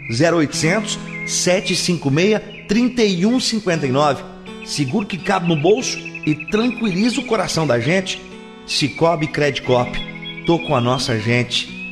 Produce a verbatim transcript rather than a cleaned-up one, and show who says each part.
Speaker 1: zero oitocentos, sete cinco seis, três um cinco nove. Seguro que cabe no bolso e tranquiliza o coração da gente. Cicobi Credicop. Tô com a nossa gente.